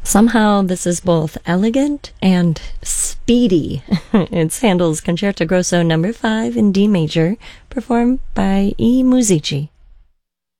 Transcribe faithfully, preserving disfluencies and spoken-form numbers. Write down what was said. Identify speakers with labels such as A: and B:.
A: Somehow this is both elegant and speedy. It's Handel's Concerto Grosso number five in D major, performed by E. Musici.